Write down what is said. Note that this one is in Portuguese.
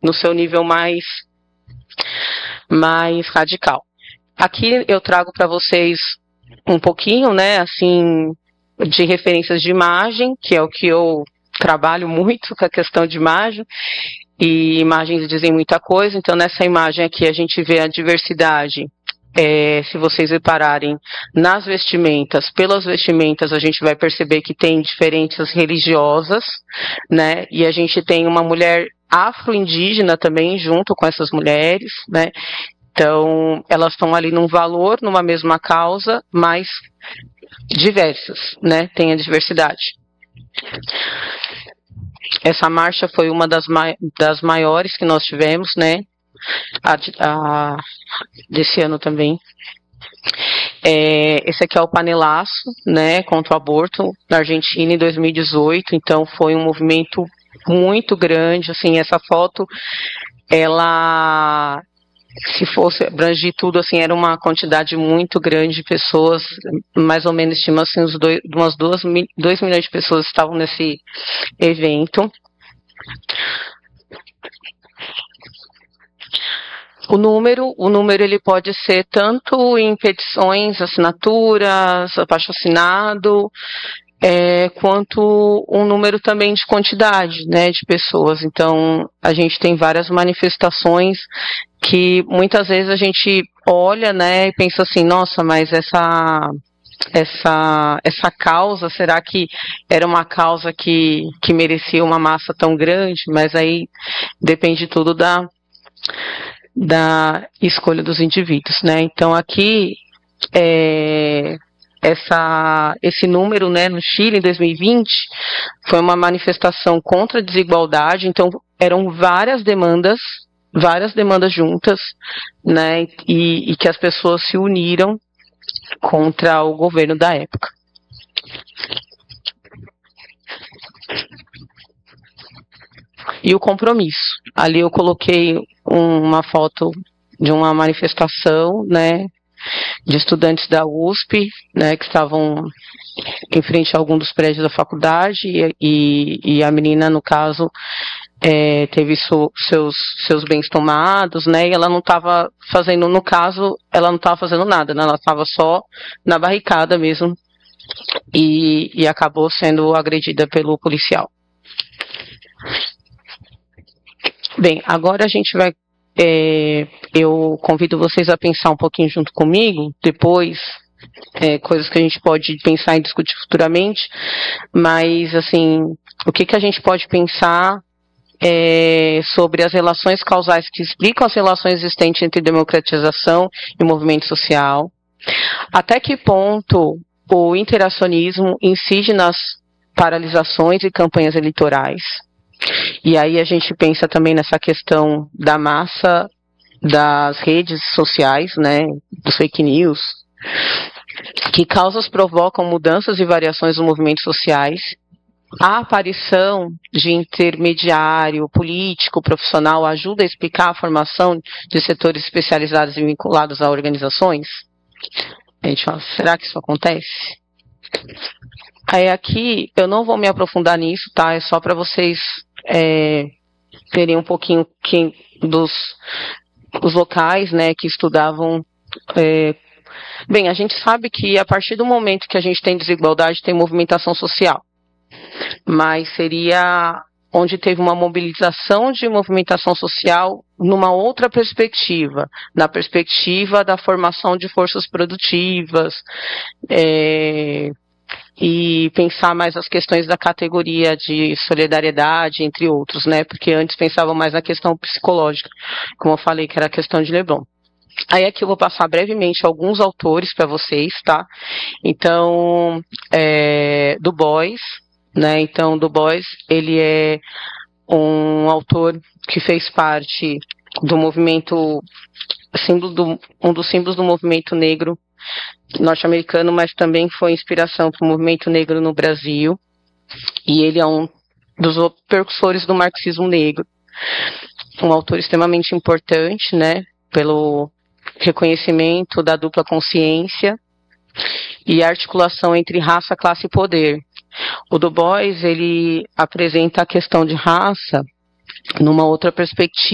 no seu nível mais radical. Aqui eu trago para vocês um pouquinho, né, assim, de referências de imagem, que é o que eu trabalho muito com a questão de imagem, e imagens dizem muita coisa. Então, nessa imagem aqui a gente vê a diversidade. Se vocês repararem nas vestimentas, pelas vestimentas a gente vai perceber que tem diferenças religiosas, né? E a gente tem uma mulher afro-indígena também junto com essas mulheres, né? Então, elas estão ali num valor, numa mesma causa, mas diversas, né? Tem a diversidade. Essa marcha foi uma das maiores que nós tivemos, né? Desse ano também. Esse aqui é o panelaço, né, contra o aborto na Argentina em 2018. Então foi um movimento muito grande. Assim, essa foto, ela, se fosse abranger tudo, assim, era uma quantidade muito grande de pessoas. Mais ou menos estima assim umas 2 milhões de pessoas estavam nesse evento. O número ele pode ser tanto em petições, assinaturas, abaixo-assinado, quanto um número também de quantidade, né, de pessoas. Então, a gente tem várias manifestações que muitas vezes a gente olha, né, e pensa assim, nossa, mas essa causa, será que era uma causa que merecia uma massa tão grande? Mas aí depende tudo da escolha dos indivíduos, né? Então aqui esse número, né, no Chile em 2020 foi uma manifestação contra a desigualdade. Então eram várias demandas juntas, né? E que as pessoas se uniram contra o governo da época. E o compromisso. Ali eu coloquei uma foto de uma manifestação, né, de estudantes da USP, né, que estavam em frente a algum dos prédios da faculdade, e a menina, no caso, teve seus bens tomados, né, e ela não estava fazendo, no caso, ela não estava fazendo nada, né, ela estava só na barricada mesmo, e acabou sendo agredida pelo policial. Bem, agora a gente vai, eu convido vocês a pensar um pouquinho junto comigo, depois, coisas que a gente pode pensar e discutir futuramente, mas, assim, o que a gente pode pensar sobre as relações causais que explicam as relações existentes entre democratização e movimento social, até que ponto o interacionismo incide nas paralisações e campanhas eleitorais. E aí a gente pensa também nessa questão da massa das redes sociais, né, dos fake news, que causas provocam mudanças e variações nos movimentos sociais, a aparição de intermediário político, profissional, ajuda a explicar a formação de setores especializados e vinculados a organizações? A gente fala, será que isso acontece? Aí aqui, eu não vou me aprofundar nisso, tá? É só para vocês terem um pouquinho dos locais, né, que estudavam. Bem, a gente sabe que a partir do momento que a gente tem desigualdade, tem movimentação social. Mas seria onde teve uma mobilização de movimentação social numa outra perspectiva, na perspectiva da formação de forças produtivas, e pensar mais as questões da categoria de solidariedade, entre outros, né? Porque antes pensavam mais na questão psicológica, como eu falei, que era a questão de Leblon. Aí aqui eu vou passar brevemente alguns autores para vocês, tá? Então, Du Bois, né? Então, Du Bois, ele é um autor que fez parte do movimento, um dos símbolos do movimento negro norte-americano, mas também foi inspiração para o movimento negro no Brasil, e ele é um dos percussores do marxismo negro, um autor extremamente importante, né, pelo reconhecimento da dupla consciência e a articulação entre raça, classe e poder. O Du Bois, ele apresenta a questão de raça numa outra perspectiva,